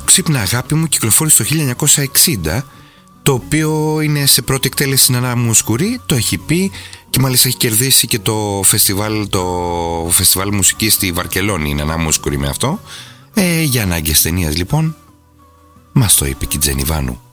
«Ξύπνα αγάπη μου» κυκλοφόρησε το 1960, το οποίο είναι σε πρώτη εκτέλεση Νανά Μουσκουρί, το έχει πει και μάλιστα έχει κερδίσει και το φεστιβάλ μουσικής στη Βαρκελόνη η Νανά Μουσκουρί με αυτό. Για ανάγκες ταινίας λοιπόν, μας το είπε και η Τζένι Βάνου.